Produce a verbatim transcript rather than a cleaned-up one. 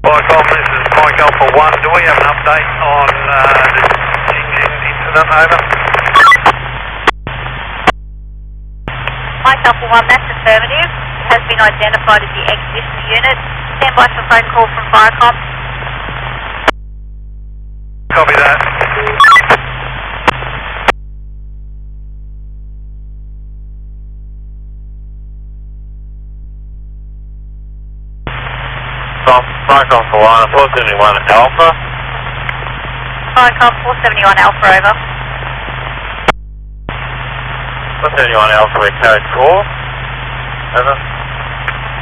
Vicom, this is Mike Alpha one. Do we have an update on uh, the engine incident? Over. Mike Alpha one, that's affirmative. It has been identified as the ignition unit. Stand by for phone call from Vicom. Copy that. Vicom for one, four seventy-one Alpha. Vicom four seventy-one Alpha, over. four seventy-one Alpha, we're code four. Over.